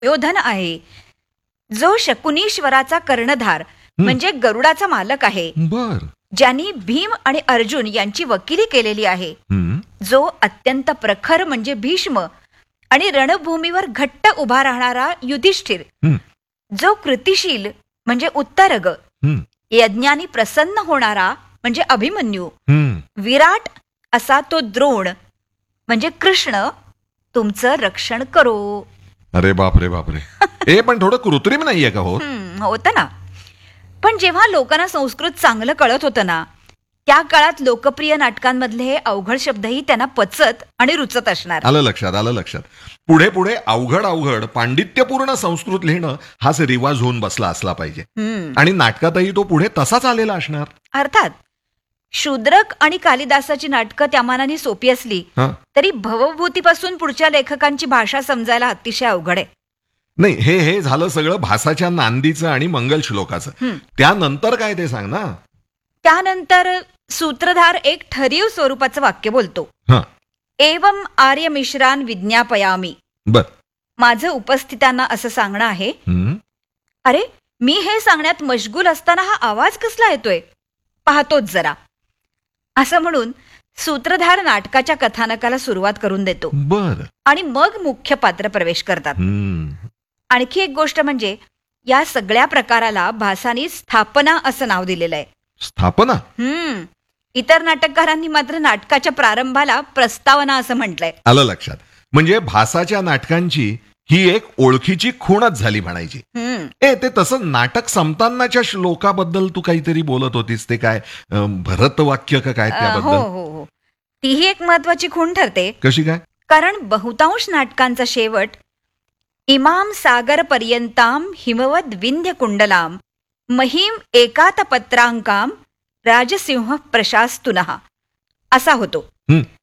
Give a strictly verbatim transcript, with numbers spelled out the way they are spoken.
दुर्योधन आहे, जो शकुनीश्वराचा कर्णधार म्हणजे गरुडाचा मालक आहे, बर ज्यांनी भीम आणि अर्जुन यांची वकिली केलेली आहे, हं, जो अत्यंत प्रखर म्हणजे भीष्म आणि रणभूमीवर घट्ट उभा राहणारा युधिष्ठिर, हं, जो कृतिशील म्हणजे उत्तरग, हं, यज्ञानी प्रसन्न होणारा म्हणजे अभिमन्यू, हं. विराट असा तो द्रोण म्हणजे कृष्ण तुमचं रक्षण करो. अरे बापरे बापरे. ए पण थोडं कृत्रिम नाहीये का हो? हम्म, होतं ना. पण जेव्हा लोकांना संस्कृत चांगलं कळत होतं ना, त्या काळात लोकप्रिय नाटकांमधले हे अवघड शब्दही त्यांना पचत आणि रुचत असणार. आलं लक्षात आलं लक्षात. पुढे पुढे अवघड अवघड पांडित्यपूर्ण संस्कृत लिहिणं हाच रिवाज होऊन बसला असला पाहिजे. हम्म, आणि नाटकातही तो पुढे तसाच आलेला असणार. अर्थात शूद्रक आणि कालिदासाची नाटकं त्या मानाने सोपी असली हं. तरी भवभूतीपासून पुढच्या लेखकांची भाषा समजायला अतिशय अवघड आहे. नाही हे हे झालं सगळं भासाच्या नांदीचं आणि मंगल श्लोकाचं. हं. त्यानंतर काय ते सांग ना. त्यानंतर सूत्रधार एक ठरीव स्वरूपाचं वाक्य बोलतो. हं, एवम आर्य मिश्रान विज्ञापयामी. बर. माझं उपस्थितांना असं सांगणं आहे, हं, अरे मी हे सांगण्यात मशगूल असताना हा आवाज कसला येतोय, पाहतोच जरा. असं म्हणून सूत्रधार नाटकाच्या कथानकाला सुरुवात करून देतो बर. आणि मग मुख्य पात्र प्रवेश करतात. हं, आणखी एक गोष्ट म्हणजे या सगळ्या प्रकाराला भासानी स्थापना असं नाव दिलेलं आहे. स्थापना. हम्म इतर नाटककारांनी मात्र नाटकाच्या प्रारंभाला प्रस्तावना असं म्हटलंय. आलं लक्षात. म्हणजे भासाच्या नाटकांची ही एक ओळखीची खूणच झाली म्हणायची. हम्म ए ते तसं नाटक संपतानाच्या श्लोकाबद्दल तू काहीतरी बोलत होतीस, ते काय अं, भरतवाक्य का काय अ, हो त्याबद्दल? हो हो तीही एक महत्वाची खूण ठरते. कशी काय? कारण बहुतांश नाटकांचा शेवट इमाम सागर पर्यंताम हिमवद विंध्य कुंडलाम महिम एकात पत्रांकाम राजसिंह प्रशास्तुनः असा होतो. हं,